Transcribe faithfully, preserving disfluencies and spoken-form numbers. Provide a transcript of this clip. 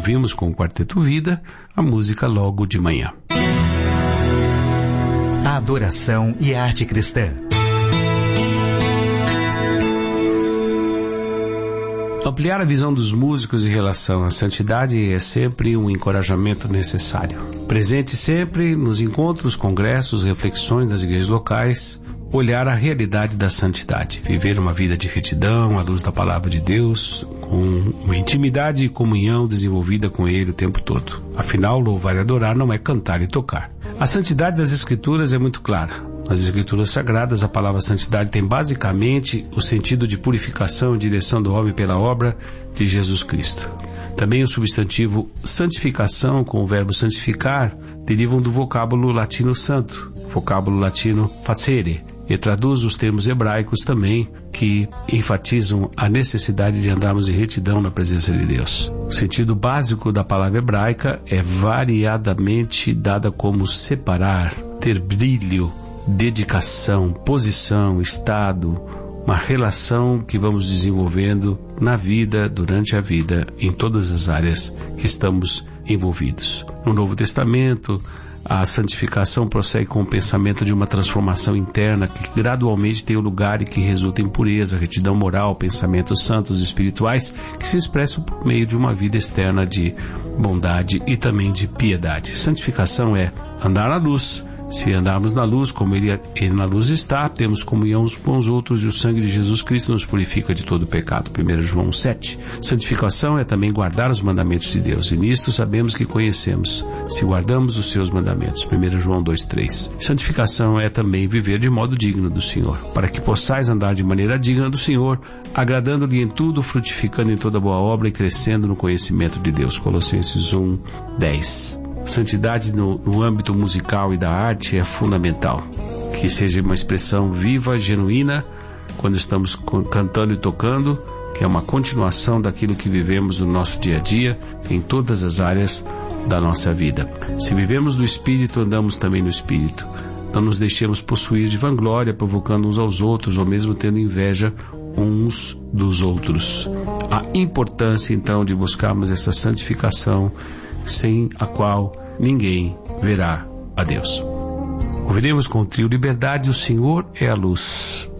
ouvimos com o Quarteto Vida a música Logo de Manhã. A adoração e a arte cristã. Ampliar a visão dos músicos em relação à santidade é sempre um encorajamento necessário. Presente sempre nos encontros, congressos, reflexões das igrejas locais, olhar a realidade da santidade, viver uma vida de retidão à luz da palavra de Deus, com uma intimidade e comunhão desenvolvida com Ele o tempo todo. Afinal, louvar e adorar não é cantar e tocar. A santidade das Escrituras é muito clara. Nas Escrituras Sagradas, a palavra santidade tem basicamente o sentido de purificação e direção do homem pela obra de Jesus Cristo. Também o substantivo santificação, com o verbo santificar, derivam do vocábulo latino santo, vocábulo latino facere, e traduz os termos hebraicos também, que enfatizam a necessidade de andarmos em retidão na presença de Deus. O sentido básico da palavra hebraica é variadamente dada como separar, ter brilho, dedicação, posição, estado, uma relação que vamos desenvolvendo na vida, durante a vida, em todas as áreas que estamos envolvidos. No Novo Testamento, a santificação prossegue com o pensamento de uma transformação interna que gradualmente tem o lugar e que resulta em pureza, retidão moral, pensamentos santos e espirituais que se expressam por meio de uma vida externa de bondade e também de piedade. Santificação é andar na luz. Se andarmos na luz, como ele, ele na luz está, temos comunhão uns com os outros e o sangue de Jesus Cristo nos purifica de todo o pecado. primeiro João sete. Santificação é também guardar os mandamentos de Deus, e nisto sabemos que conhecemos, se guardamos os seus mandamentos. primeiro João dois, três. Santificação é também viver de modo digno do Senhor, para que possais andar de maneira digna do Senhor, agradando-lhe em tudo, frutificando em toda boa obra e crescendo no conhecimento de Deus. Colossenses um, dez. Santidade no, no âmbito musical e da arte é fundamental. Que seja uma expressão viva, genuína, quando estamos cantando e tocando, que é uma continuação daquilo que vivemos no nosso dia a dia, em todas as áreas da nossa vida. Se vivemos no Espírito, andamos também no Espírito. Não nos deixemos possuir de vanglória, provocando uns aos outros, ou mesmo tendo inveja uns dos outros. A importância, então, de buscarmos essa santificação, sem a qual ninguém verá a Deus. Ouviremos com o trio Liberdade, o Senhor é a luz.